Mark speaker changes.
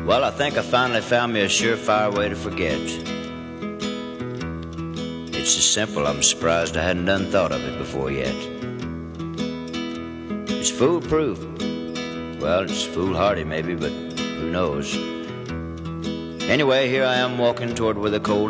Speaker 1: Well, I think I finally found me a surefire way to forget. It's so simple, I'm surprised I hadn't done thought of it before yet. It's foolproof. Well, it's foolhardy maybe, but who knows? Anyway, here I am walking toward where the cold